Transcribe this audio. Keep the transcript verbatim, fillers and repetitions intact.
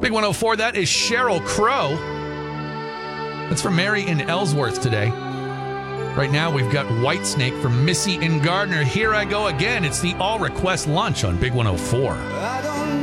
Big one oh four, that is Sheryl Crow. That's from Mary in Ellsworth today. Right now, we've got Whitesnake from Missy and Gardner. Here I go again. It's the all-request lunch on Big one oh four.